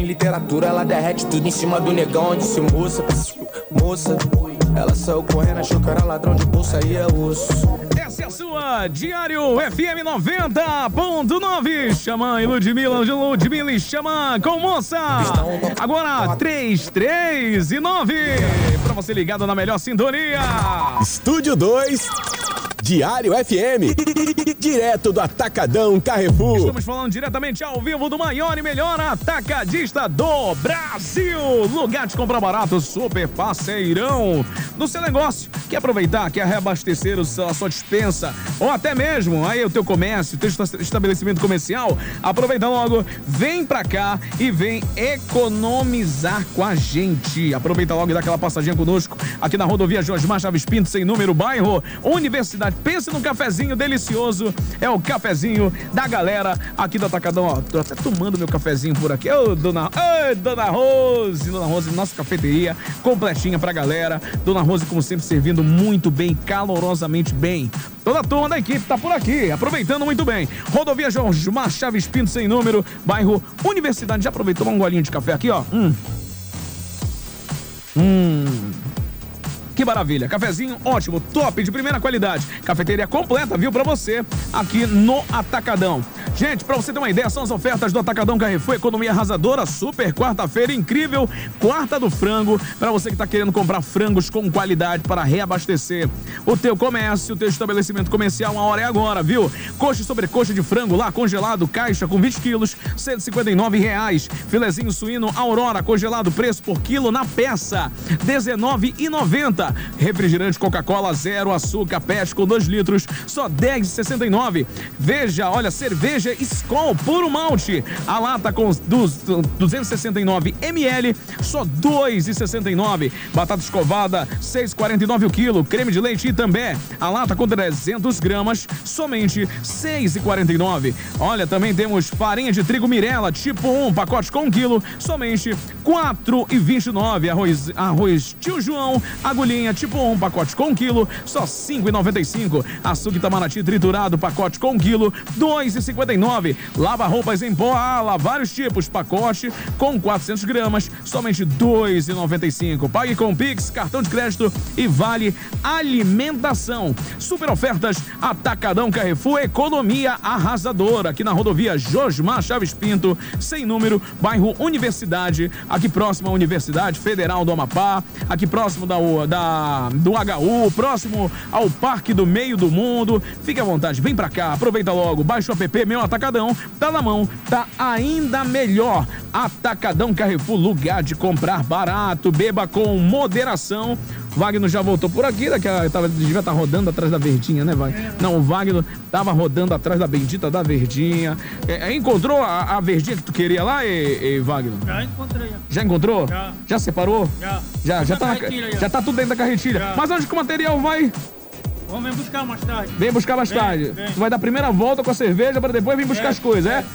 em literatura, ela derrete tudo em cima do negão. Disse moça, moça. Ela saiu correndo, achou que era ladrão de bolsa e é osso. Essa é a sua Diário FM 90.9. Xamã e Ludmilla e Xamã com moça. Agora 3, 3 e 9. Pra você ligado na melhor sintonia. Estúdio 2, Diário FM. Direto do Atacadão Carrefour. Estamos falando diretamente ao vivo do maior e melhor atacadista do Brasil. Lugar de comprar barato, super parceirão no seu negócio. Quer aproveitar, quer reabastecer a sua dispensa ou até mesmo aí o teu comércio, teu estabelecimento comercial? Aproveita logo, vem pra cá e vem economizar com a gente. Aproveita logo e dá aquela passadinha conosco aqui na rodovia Josmar Chaves Pinto, sem número, bairro Universidade. Pense num cafezinho delicioso. É o cafezinho da galera aqui do Atacadão. Ó, tô até tomando meu cafezinho por aqui. Ô, Dona Rose, nossa cafeteria completinha pra galera. Dona Rose, como sempre, servindo muito bem, calorosamente bem. Toda a turma da equipe tá por aqui, aproveitando muito bem. Rodovia Josmar Chaves Pinto, sem número, bairro Universidade. Já aproveitou um golinho de café aqui, ó? Que maravilha, cafezinho ótimo, top, de primeira qualidade. Cafeteria completa, viu, pra você aqui no Atacadão. Gente, pra você ter uma ideia, são as ofertas do Atacadão Carrefour, economia arrasadora, super quarta-feira incrível, quarta do frango, pra você que tá querendo comprar frangos com qualidade para reabastecer o teu comércio, o teu estabelecimento comercial. Uma hora é agora, viu? Coxa e sobrecoxa de frango lá, congelado, caixa com 20 quilos, R$159. Filezinho suíno Aurora, congelado, preço por quilo na peça, R$19,90. Refrigerante Coca-Cola zero açúcar, PET com 2 litros, só R$10,69. Veja, olha, cerveja Skol puro malte, a lata com 269 ml, só R$2,69. Batata escovada, R$6,49 o quilo. Creme de leite Itambé, a lata com 300 gramas, somente R$6,49. Olha, também temos farinha de trigo Mirella, tipo 1, pacote com 1 quilo, somente R$4,29. Arroz Tio João, agulhinha tipo 1, pacote com 1 quilo, só R$5,95. Açúcar Itamaraty triturado, pacote com 1 quilo, R$2,59. Lava-roupas em pó, vários tipos, pacote com 400 gramas, somente R$2,95. Pague com Pix, cartão de crédito e vale alimentação. Super ofertas, Atacadão Carrefour, economia arrasadora, aqui na rodovia Josmar Chaves Pinto, sem número, bairro Universidade, aqui próximo à Universidade Federal do Amapá, aqui próximo do HU, próximo ao Parque do Meio do Mundo. Fique à vontade, vem pra cá, aproveita logo, baixa o app Meu Atacadão, tá na mão, tá ainda melhor. Atacadão Carrefour, lugar de comprar barato, beba com moderação. Wagner já voltou por aqui, devia estar rodando atrás da verdinha, né, Wagner? Não, o Wagner tava rodando atrás da bendita da verdinha. Encontrou a verdinha que tu queria lá, Wagner? Já encontrei. Já encontrou? Já. Já separou? Já. Já tá tudo dentro da carretilha. Já. Mas onde que o material vai? Vamos buscar mais tarde. Vem buscar mais tarde. Tu vai dar a primeira volta com a cerveja pra depois vir buscar as coisas, é?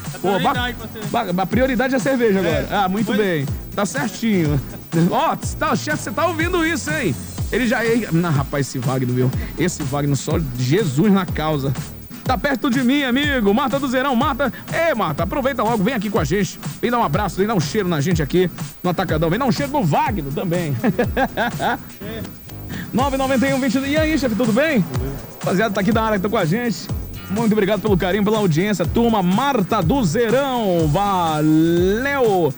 A prioridade é a cerveja agora. Ah, muito bem. Tá certinho. Ó, chefe, você tá ouvindo isso, hein? Ele já... rapaz, esse Wagner, meu. Esse Wagner, só Jesus na causa. Tá perto de mim, amigo. Marta do Zerão. Marta, aproveita logo, vem aqui com a gente. Vem dar um abraço, vem dar um cheiro na gente aqui no Atacadão. Vem dar um cheiro no Wagner também. 991-20... E aí, chefe, tudo bem? Rapaziada, tá aqui da área que tá com a gente. Muito obrigado pelo carinho, pela audiência, turma. Marta do Zerão, valeu.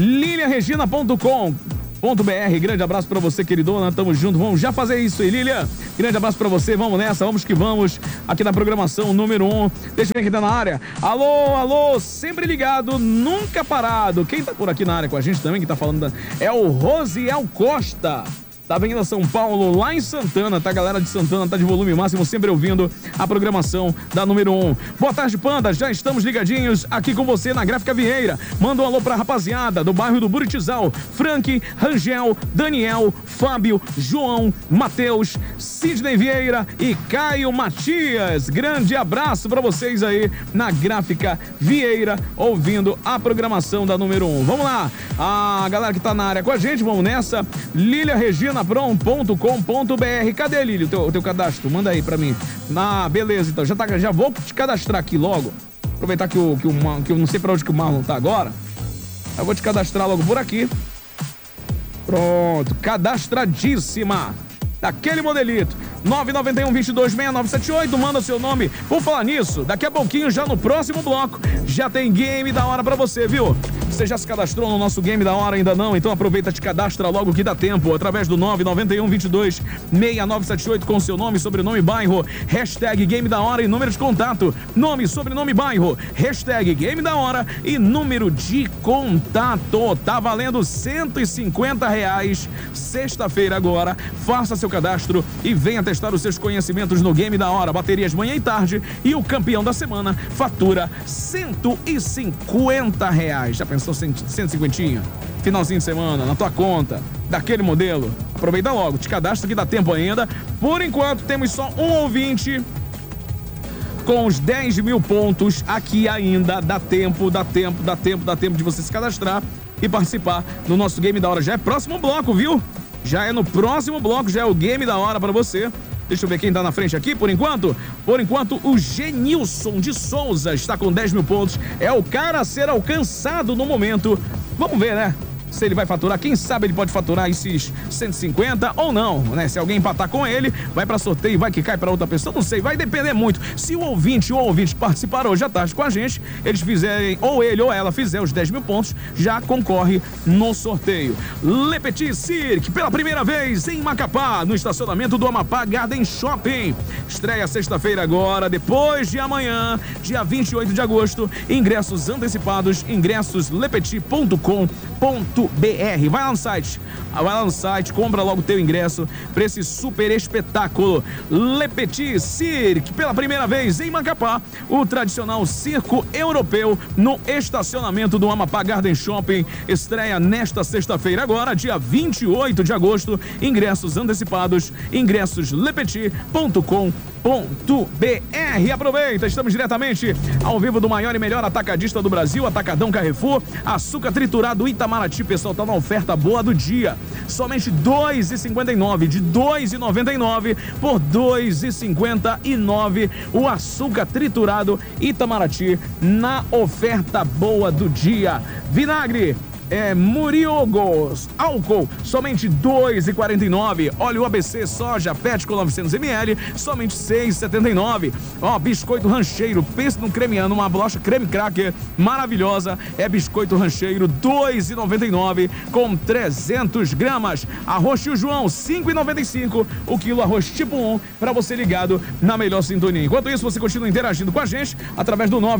liliaregina.com.br, grande abraço pra você, queridona, tamo junto, vamos já fazer isso aí, Lilia, grande abraço pra você, vamos nessa, vamos que vamos, aqui na programação número 1, deixa eu ver quem tá na área, alô, sempre ligado, nunca parado, quem tá por aqui na área com a gente também, que tá falando, é o Rosiel Costa, da Avenida São Paulo, lá em Santana, tá? Galera de Santana, tá de volume máximo, sempre ouvindo a programação da número 1. Boa tarde, Panda, já estamos ligadinhos aqui com você na Gráfica Vieira. Manda um alô pra rapaziada do bairro do Buritizal, Frank, Rangel, Daniel, Fábio, João, Matheus, Sidney Vieira e Caio Matias. Grande abraço pra vocês aí na Gráfica Vieira, ouvindo a programação da número 1. Vamos lá, a galera que tá na área com a gente, vamos nessa. liliaregina.com.br. Cadê, Lili, o teu cadastro? Manda aí pra mim. Beleza, então. Já vou te cadastrar aqui logo. Aproveitar que eu não sei pra onde que o Marlon tá agora. Eu vou te cadastrar logo por aqui. Pronto, cadastradíssima. Daquele modelito. 991-22-6978, manda seu nome. Por falar nisso, daqui a pouquinho, já no próximo bloco, já tem Game da Hora pra você, viu? Você já se cadastrou no nosso Game da Hora? Ainda não? Então aproveita, te cadastra logo que dá tempo, através do 991-22-6978 com seu nome, sobrenome, bairro, hashtag Game da Hora e número de contato. Nome, sobrenome, bairro, hashtag Game da Hora e número de contato. Tá valendo R$150. Sexta-feira agora, faça seu cadastro e venha testar os seus conhecimentos no Game da Hora. Baterias manhã e tarde e o campeão da semana fatura R$150. Já pensou 150? Finalzinho de semana, na tua conta, daquele modelo. Aproveita logo, te cadastra que dá tempo ainda. Por enquanto, temos só um ouvinte com os 10 mil pontos aqui ainda. Dá tempo de você se cadastrar e participar no nosso Game da Hora. Já é próximo bloco, viu? Já é no próximo bloco, já é o Game da Hora pra você. Deixa eu ver quem tá na frente aqui, por enquanto. Por enquanto, o Genilson de Souza está com 10 mil pontos. É o cara a ser alcançado no momento. Vamos ver, né? Se ele vai faturar, quem sabe ele pode faturar esses 150 ou não, né? Se alguém empatar com ele, vai pra sorteio, vai que cai pra outra pessoa, não sei, vai depender muito. Se o ouvinte ou ouvinte participar hoje à tarde com a gente, eles fizerem, ou ele ou ela fizer os 10 mil pontos, já concorre no sorteio. Le Petit Cirque, pela primeira vez em Macapá, no estacionamento do Amapá Garden Shopping. Estreia sexta-feira agora, depois de amanhã, dia 28 de agosto. Ingressos antecipados, ingressos.lepetit.com.br. Vai lá no site, compra logo o teu ingresso para esse super espetáculo. Le Petit Cirque, pela primeira vez em Macapá, o tradicional circo europeu no estacionamento do Amapá Garden Shopping. Estreia nesta sexta-feira agora, dia 28 de agosto. Ingressos antecipados, ingressos.lepetit.com.br. Aproveita, estamos diretamente ao vivo do maior e melhor atacadista do Brasil, Atacadão Carrefour. Açúcar triturado Itamaraty, pessoal, tá na oferta boa do dia. Somente R$ 2,59, de R$ 2,99 por R$ 2,59 o açúcar triturado Itamaraty na oferta boa do dia. Vinagre Muriogos, álcool, somente R$ 2,49. Óleo ABC soja PET com 900 ml, somente R$ 6,79. Biscoito rancheiro, pense no cremiano, uma bolacha creme cracker maravilhosa, biscoito rancheiro, R$ 2,99 com 300 gramas. Arroz Tio João, R$ 5,95 o quilo, arroz tipo 1, para você ligado na melhor sintonia. Enquanto isso, você continua interagindo com a gente através do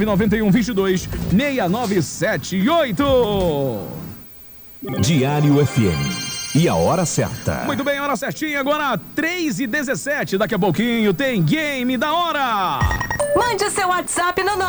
991-22-6978. Diário FM. E a hora certa. Muito bem, hora certinha, agora 3h17. Daqui a pouquinho tem Game da Hora. Mande o seu WhatsApp no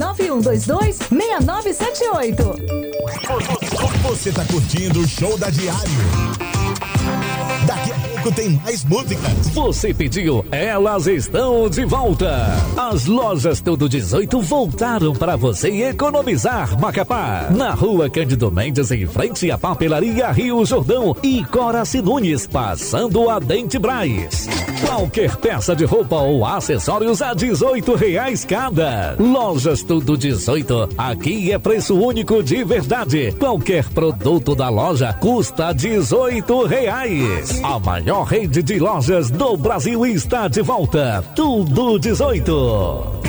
99122-6978. Você tá curtindo o show da Diário. Daqui a pouco tem mais músicas. Você pediu, elas estão de volta. As lojas Tudo 18 voltaram para você economizar. Macapá, na rua Cândido Mendes, em frente à Papelaria Rio Jordão e Coraci Nunes, passando a Dente Braz. Qualquer peça de roupa ou acessórios a R$18 cada. Lojas Tudo 18, aqui é preço único de verdade. Qualquer produto da loja custa R$18. A maior rede de lojas do Brasil está de volta. Tudo 18.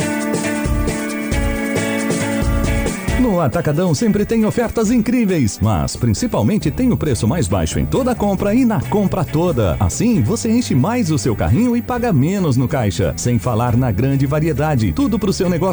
No Atacadão sempre tem ofertas incríveis, mas principalmente tem o preço mais baixo em toda compra e na compra toda. Assim, você enche mais o seu carrinho e paga menos no caixa. Sem falar na grande variedade, tudo pro seu negócio